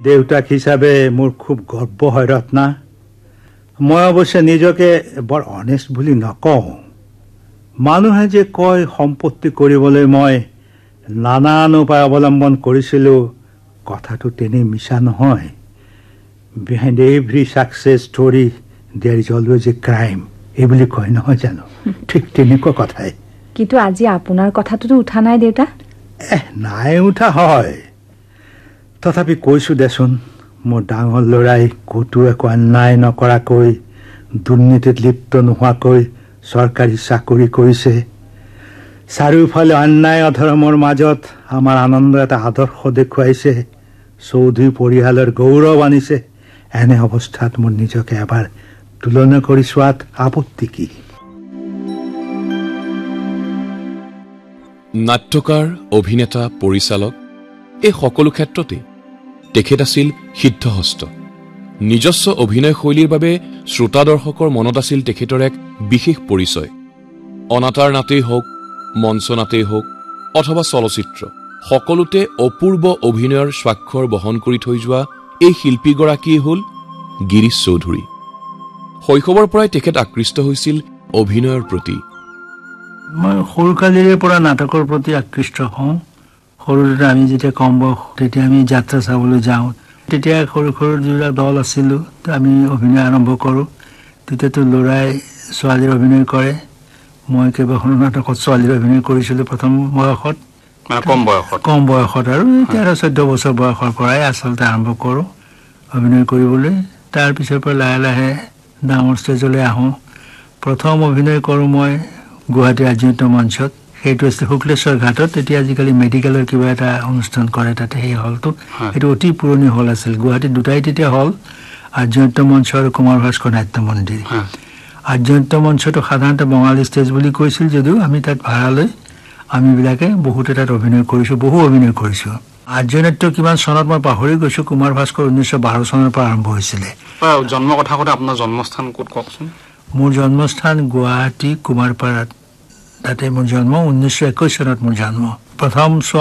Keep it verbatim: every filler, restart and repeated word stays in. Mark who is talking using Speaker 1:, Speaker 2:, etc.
Speaker 1: দেউতাক হিচাপে মোৰ খুব গৰ্ব হয় ৰত্না। মই অৱশ্যে নিজকে বৰ অনেষ্ট বুলি নকওঁ। মানুহে যে কয় সম্পত্তি কৰিবলৈ মই নানান উপায় অৱলম্বন কৰিছিলোঁ, কথাটো তেনেই মিছা নহয়। Behind every success story there is always a crime, এই বুলি কয় নহয় জানো? ঠিক তেনেকুৱা কথাই।
Speaker 2: কিন্তু আজি আপোনাৰ কথাটোতো উঠা নাই দেউতা।
Speaker 1: এহ, নাই উঠা হয়। তথাপি কৈছোঁ দেচোন, মোৰ ডাঙৰ ল'ৰাই ক'তো একো অন্যায় নকৰাকৈ, দুৰ্নীতিত লিপ্ত নোহোৱাকৈ চৰকাৰী চাকৰি কৰিছে। চাৰিওফালে অন্যায় অধৰ্মৰ মাজত আমাৰ আনন্দ এটা আদৰ্শ দেখুৱাইছে। চৌধুৰী পৰিয়ালৰ গৌৰৱ আনিছে। এনে অৱস্থাত মোৰ নিজকে এবাৰ তুলনা কৰি চোৱাত আপত্তি কি?
Speaker 3: নাট্যকাৰ, অভিনেতা, পৰিচালক, এই সকলো ক্ষেত্ৰতে তেখেত আছিল সিদ্ধহস্ত। নিজস্ব অভিনয় শৈলীৰ বাবে শ্ৰোতা দৰ্শকৰ মনত আছিল তেখেতৰ এক বিশেষ পৰিচয়। অনাতাঁৰ নাটেই হওক, মঞ্চ নাটেই হওক অথবা চলচ্চিত্ৰ, সকলোতে অপূৰ্ব অভিনয়ৰ স্বাক্ষৰ বহন কৰি থৈ যোৱা এই শিল্পীগৰাকীয়ে হ'ল গিৰীশ চৌধুৰী। শৈশৱৰ পৰাই তেখেত আকৃষ্ট হৈছিল অভিনয়ৰ প্ৰতি।
Speaker 4: মই সৰুকালিৰে পৰা নাটকৰ প্ৰতি আকৃষ্ট হওঁ। সৰুতে আমি যেতিয়া কম বয়স, তেতিয়া আমি যাত্ৰা চাবলৈ যাওঁ। তেতিয়া সৰু সৰু যিবিলাক দল আছিলোঁ, আমি অভিনয় আৰম্ভ কৰোঁ। তেতিয়াতো ল'ৰাই ছোৱালীৰ অভিনয় কৰে। মই কেইবাখনো নাটকত ছোৱালীৰ অভিনয় কৰিছিলোঁ প্ৰথম বয়সত,
Speaker 5: কম বয়সত
Speaker 4: কম বয়সত আৰু তেৰ চৈধ্য বছৰ বয়সৰ পৰাই আচলতে আৰম্ভ কৰোঁ অভিনয় কৰিবলৈ। তাৰপিছৰ পৰা লাহে লাহে ডাঙৰ ষ্টেজলৈ আহোঁ। প্ৰথম অভিনয় কৰোঁ মই গুৱাহাটী ৰাজ্যনৃত্য মঞ্চত। সেইটো আছিল শুক্লেশ্বৰ ঘাটত। তেতিয়া আজিকালি মেডিকেলৰ কিবা এটা অনুষ্ঠান কৰে তাতে, সেই হলটো। সেইটো অতি পুৰণি হল আছিল। গুৱাহাটীত দুটাই তেতিয়া হল, আৰ্যনৃত্য মঞ্চ আৰু কুমাৰ ভাস্কৰ নাট্য মন্দিৰ। আৰ্যনৃত্য মঞ্চটো সাধাৰণতে বঙালী ষ্টেজ বুলি কৈছিল যদিও আমি তাত ভাড়া লৈ আমিবিলাকে বহুতে তাত অভিনয় কৰিছোঁ, বহু অভিনয় কৰিছোঁ। আৰ্যনৃত্য কিমান চনত মই পাহৰি গৈছোঁ। কুমাৰ ভাস্কৰ ঊনৈছশ বাৰ চনৰ পৰা আৰম্ভ হৈছিলে।
Speaker 5: জন্ম কথা ক'লে আপোনাৰ জন্মস্থান ক'ত কওকচোন?
Speaker 4: মোৰ জন্মস্থান গুৱাহাটী কুমাৰপাৰাত। তাতে মোৰ জন্ম। ঊনৈছশ একৈছ চনত মোৰ জন্ম। প্ৰথম